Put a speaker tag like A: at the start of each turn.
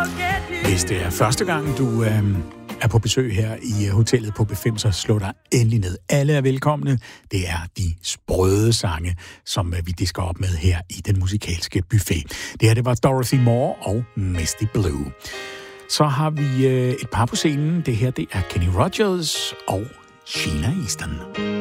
A: Hvis det er første gang, du er på besøg her i hotellet på B5, så slå dig endelig ned. Alle er velkomne. Det er de sprøde sange, som vi disker op med her i den musikalske buffet. Det her, det var Dorothy Moore og Misty Blue. Så har vi et par på scenen. Det her, det er Kenny Rogers og Sheena Easton.